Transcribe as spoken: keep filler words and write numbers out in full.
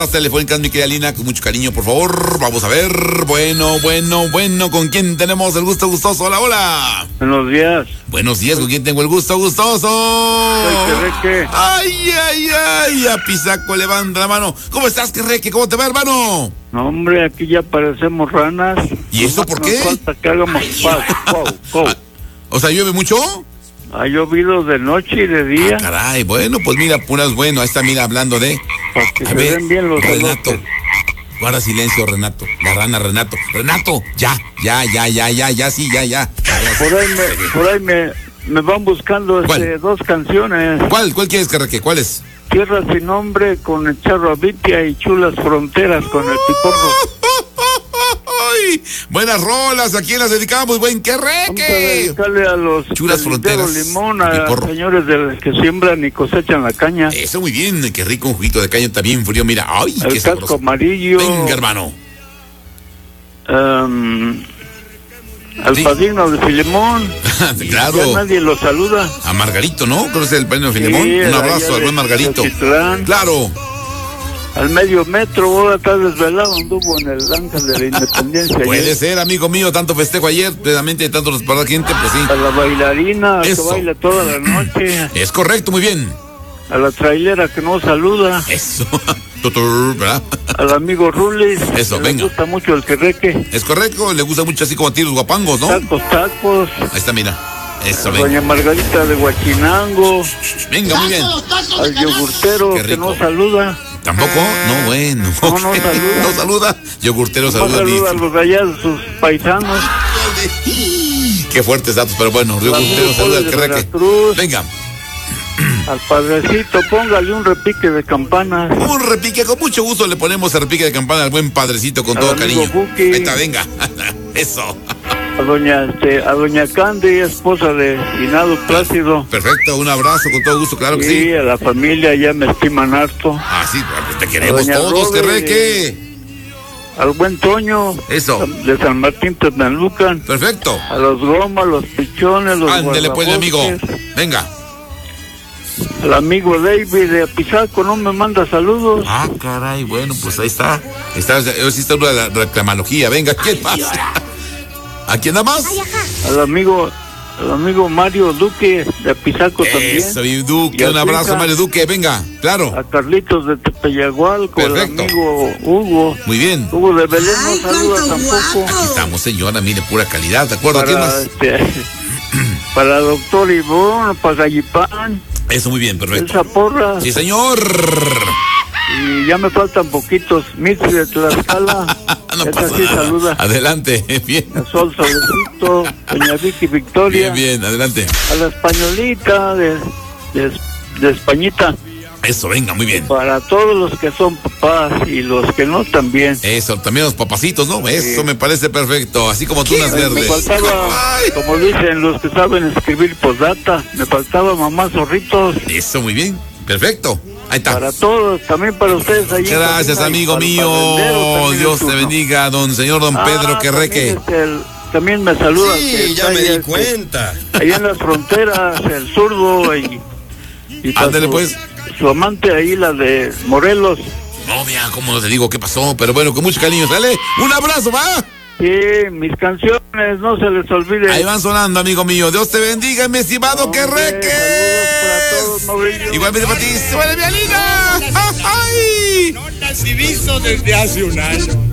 Telefónicas, mi querida Lina, con mucho cariño, por favor. Vamos a ver. Bueno, bueno, bueno. ¿Con quién tenemos el gusto gustoso? Hola, hola. Buenos días. Buenos días. ¿Con quién tengo el gusto gustoso? Querreque. Ay, ay, ay. A Pisaco, levanta la mano. ¿Cómo estás, Querreque? ¿Cómo te va, hermano? No, hombre, aquí ya parecemos ranas. ¿Y eso por qué? Nos falta que hagamos pau, pau, pau. Ah, o sea, ¿llueve mucho? Ha llovido de noche y de día. Ah, caray, bueno, pues mira, puras bueno. Ahí está, mira, hablando de... Para que A se ver, den bien los Renato. elotes. Guarda silencio, Renato. La rana, Renato. Renato, ya, ya, ya, ya, ya, ya, sí, ya, ya. ya, ya Por ahí me, por ahí me, me van buscando este, dos canciones. ¿Cuál? ¿Cuál quieres, Querreque? ¿Cuál es? Tierra sin nombre con el Charro Avitia y Chulas Fronteras con el Piporro. ¡Ay! Buenas rolas, ¿a quién las dedicamos, buen Vamos a Querreque? dedicarle a los Chulas Calentero Fronteras, Limón, a Piporro. señores de los que siembran y cosechan la caña. Eso, muy bien, qué rico, un juguito de caña está bien frío, mira, ¡ay, qué El casco sabroso! amarillo. Venga, hermano. Um, al Sí. padrino de Filemón. Claro. Ya nadie lo saluda. A Margarito, ¿no? Creo que es el padrino de Filemón. Sí, Un allá abrazo al de buen Margarito. Teciutlán. Claro. Al medio metro, ahora está desvelado, anduvo en el Ángel de la Independencia. Puede ayer. ser, amigo mío, tanto festejo ayer, plenamente tanto nos para la gente, pues sí. A la bailarina Eso. que baila toda la noche. Es correcto, muy bien. A la trailera que no saluda. Eso. Tutur, ¿verdad? Al amigo Rulis. Eso, que venga. Le gusta mucho el Querreque. Es correcto, le gusta mucho así como a ti los guapangos, ¿no? Tacos, tacos. Ahí está, mira. Eso, A venga. doña Margarita de Huachinango. Venga, muy bien. Al yogurtero Qué que rico. no saluda. ¿Tampoco? No, bueno. No, no saluda. No saluda. Yogurtero No saluda. saluda a listo. los de allá, de sus paisanos. Qué fuertes datos, pero bueno, Yogurtero saluda al de Querreque. Veracruz. Venga. Al padrecito, póngale un repique de campanas. Un repique, con mucho gusto le ponemos el repique de campana al buen padrecito con Al todo amigo cariño. Buki. Ahí está, venga. Eso. A doña, este, a doña Candy, esposa de Hinado Plácido. Perfecto, un abrazo con todo gusto, claro que Sí, sí. a la familia ya me estiman harto. Ah, sí, pues te queremos Doña todos, Robe. Querreque. Al buen Toño. Eso. De San Martín Teznalucan. Perfecto. A los gomas, los pichones, los Ándele pues, mi amigo. guardabosques. Venga. Al amigo David de Apizaco, no me manda saludos. Ah, caray, bueno, pues ahí está. Está, hoy sí está una la reclamología. Venga, ¿quién pasa? ¿A quién nada más? Al amigo, al amigo Mario Duque de Apizaco también. Eso, mi Duque, Y a un su abrazo, hija. Mario Duque, venga, claro. A Carlitos de Tepeyagualco, al Perfecto. amigo Hugo. Muy bien. Hugo de Belén no saluda tampoco. Aquí estamos, señora, mire, pura calidad, ¿de acuerdo? ¿Quién Para, más? este, para doctor Ivón, para Gallipán, Eso, muy bien, perfecto. Elsa Porra. Sí, señor. Y ya me faltan poquitos. Mitzi de Tlaxcala. No Esa pasa sí nada. saluda. Adelante, bien. A Sol Solecito, doña Vicky Victoria. Bien, bien, adelante. A la españolita de, de, de Españita. Eso, venga, muy bien. Para todos los que son papás y los que no también. Eso, también los papacitos, ¿no? Eso me parece perfecto, así como tunas Me verdes. faltaba, Ay. como dicen los que saben escribir postdata, me faltaba mamá zorritos. Eso, muy bien, perfecto. Ahí está. Para todos, también para ustedes ahí. en Gracias, cabina, y amigo para el mío. padrindero también Dios el te turno. bendiga, don señor don Ah, Pedro Querreque. También, este, el- también me saluda. que Sí, ya está me ahí, di este, cuenta. Allá en las fronteras, el zurdo y. y para Ándale, su- pues. Su amante ahí, la de Morelos. No, vea cómo te digo qué pasó, pero bueno, con mucho cariño, ¿sale? Un abrazo, ¿va? Sí, mis canciones, no se les olvide. Ahí van sonando, amigo mío. Dios te bendiga, mi estimado Hombre, Querreque. saludos para todos, Mauricio. Igualmente para ti, se vale mi Alina. ¡Ay! No las he visto desde hace un año.